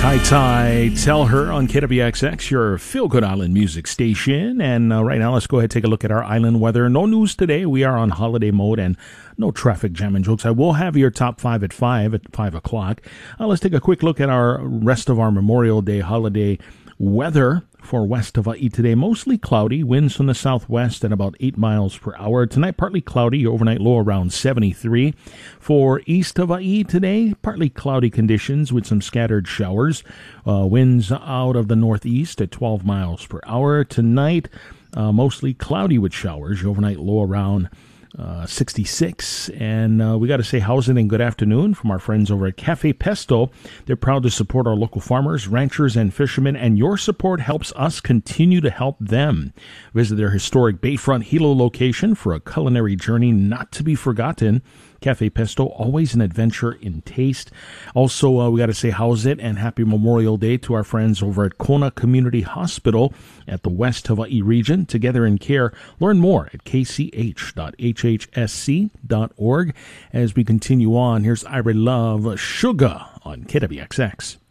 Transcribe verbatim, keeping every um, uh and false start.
Tai Tai, Tell Her on K W X X, your feel-good island music station. And uh, right now, let's go ahead and take a look at our island weather. No news today. We are on holiday mode and no traffic jam and jokes. I will have your top five at five at five o'clock. Uh, let's take a quick look at our rest of our Memorial Day holiday weather. For west of Hawaii today, mostly cloudy, winds from the southwest at about eight miles per hour. Tonight, partly cloudy, overnight low around seventy-three. For east of Hawaii today, partly cloudy conditions with some scattered showers. Uh, winds out of the northeast at twelve miles per hour. Tonight, uh, mostly cloudy with showers, overnight low around Uh, sixty-six. And uh, we got to say how's it and good afternoon from our friends over at Cafe Pesto. They're proud to support our local farmers, ranchers, and fishermen, and your support helps us continue to help them. Visit their historic Bayfront Hilo location for a culinary journey not to be forgotten. Cafe Pesto, always an adventure in taste. Also, uh, we got to say how's it and happy Memorial Day to our friends over at Kona Community Hospital at the West Hawaii region. Together in care. Learn more at k c h dot h h s c dot org. As we continue on, here's Ira Love, Sugar on K W X X.